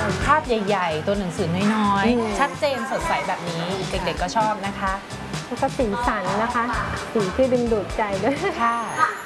ภาพใหญ่ๆตัวหนังสือน้อยๆชัดเจนสดใสแบบนี้เด็กๆก็ชอบนะคะแล้วก็สีสันนะคะสีที่ดึงดูดใจด้วยค่ะ